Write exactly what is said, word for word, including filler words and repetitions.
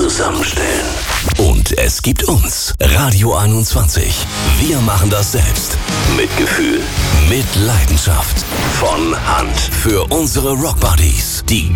zusammenstellen. Und es gibt uns, Radio einundzwanzig. Wir machen das selbst. Mit Gefühl, mit Leidenschaft. Von Hand. Für unsere Rockbuddies, die